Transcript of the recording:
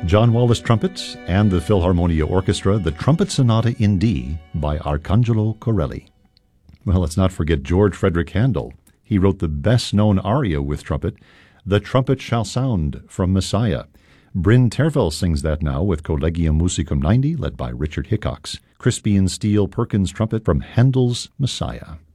John Wallace Trumpet and the Philharmonia Orchestra, the Trumpet Sonata in D by Arcangelo Corelli. Well, let's not forget George Frederick Handel. He wrote the best-known aria with trumpet, The Trumpet Shall Sound from Messiah. Bryn Terfel sings that now with Collegium Musicum 90, led by Richard Hickox. Crispian Steele Perkins trumpet from Handel's Messiah.